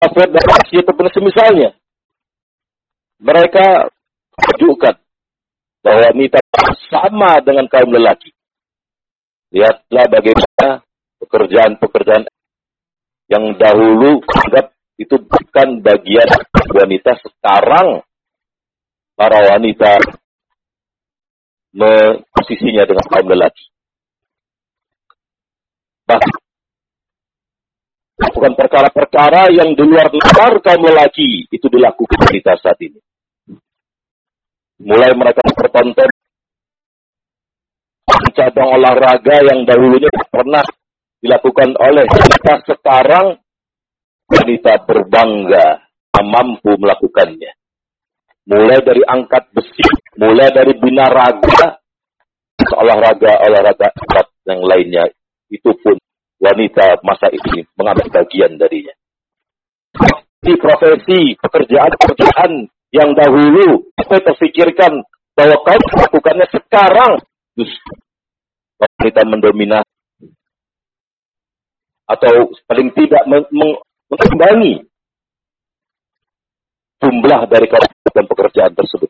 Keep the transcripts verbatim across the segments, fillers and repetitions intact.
federasi ataupun semisalnya. Mereka tunjukkan bahwa wanita sama dengan kaum lelaki. Lihatlah bagaimana pekerjaan-pekerjaan yang dahulu anggap itu bukan bagian wanita, sekarang para wanita posisinya dengan kaum lelaki. Bahkan bukan perkara-perkara yang di luar nalar kaum lelaki itu dilakukan wanita saat ini. Mulai mereka bertonton cabang olahraga yang dahulunya pernah dilakukan oleh wanita, sekarang wanita berbangga mampu melakukannya. Mulai dari angkat besi, mulai dari binaraga, olahraga-olahraga yang lainnya, itu pun wanita masa ini mengambil bagian darinya. Di profesi, pekerjaan-pekerjaan yang dahulu saya terpikirkan bahwa kaum melakukannya, sekarang justru wanita mendominasi atau paling tidak mengimbangi jumlah dari kaum dan pekerjaan tersebut.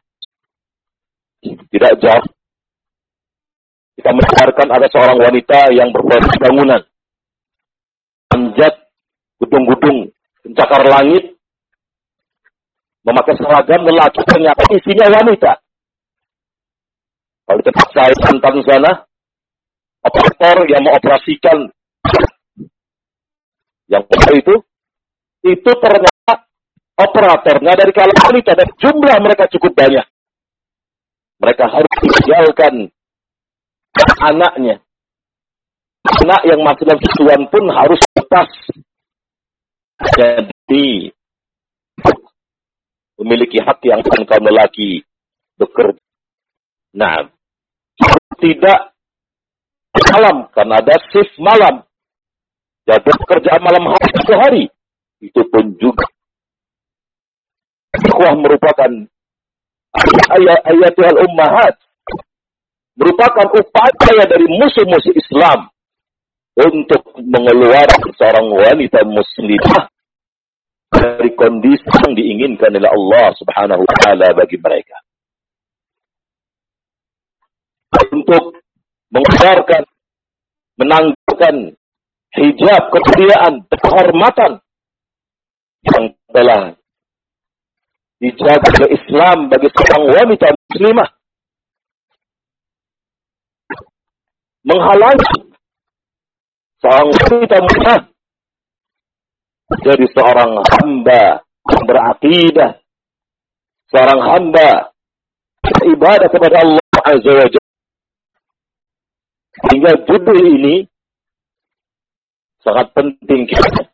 Tidak jauh kita mendengarkan ada seorang wanita yang berproses bangunan, manjat gedung-gedung pencakar langit, memakai seragam lelaki, ternyata isinya wanita. Kalau tempat saya mantan sana, operator yang mengoperasikan yang itu, itu ternyata operatornya dari kalangan wanita dan jumlah mereka cukup banyak. Mereka harus meninggalkan anaknya. Anak yang masih dalam susuan pun harus lepas. Jadi memiliki hak yang akan kaum lelaki bekerja. Nah, tidak malam karena ada shift malam. Jadi pekerjaan malam hari satu hari itu pun juga ikhwah merupakan ayat-ayatul ummahat, merupakan upaya dari musuh-musuh Islam untuk mengeluarkan seorang wanita muslimah dari kondisi yang diinginkan oleh Allah Subhanahu wa taala bagi mereka. Untuk mengeluarkan, menanggalkan hijab, kemuliaan, kehormatan yang telah dijaga oleh Islam bagi seorang wanita muslimah, menghalangi seorang wanita muslimah jadi seorang hamba yang berakidah, seorang hamba beribadah kepada Allah Azza wa Jalla. Sehingga judul ini sangat penting kita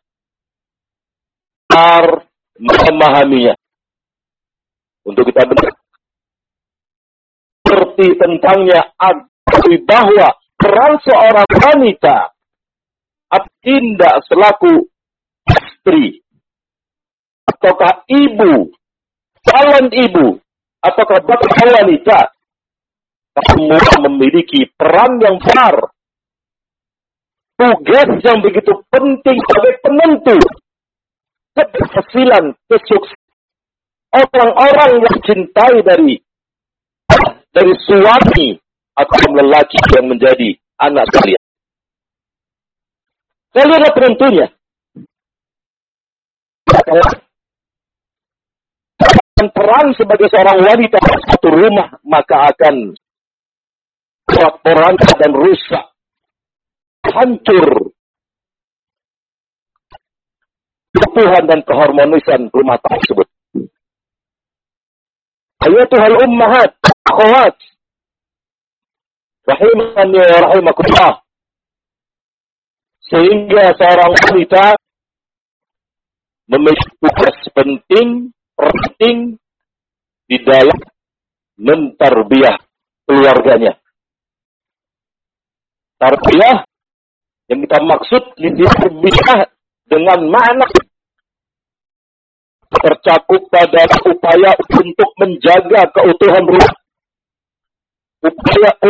harus memahaminya untuk kita benar seperti tentangnya bahwa peran seorang wanita tidak selaku istri ataukah ibu, calon ibu ataukah bapak wanita, semua memiliki peran yang besar, tugas yang begitu penting sebagai penentu keberhasilan, kesuksesan orang-orang yang cintai dari dari suami atau lelaki yang menjadi anak kalian. Kalianlah penentunya. Dan peran sebagai seorang wanita di satu rumah maka akan porak-poranda dan rusak, hancur keutuhan dan keharmonisan rumah tangga tersebut. Ayatuhal ummahat, akhwat, rahimani wa rahimakumullah. Sehingga seorang wanita memiliki tugas penting, penting di dalam mentarbiyah keluarganya. Tarbiyah yang kita maksud di tarbiyah dengan makna tercakup pada upaya untuk menjaga keutuhan rumah, upaya